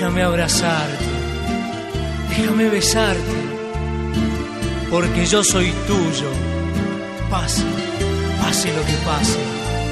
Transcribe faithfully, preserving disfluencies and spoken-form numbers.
Déjame abrazarte, déjame besarte, porque yo soy tuyo, pase, pase lo que pase.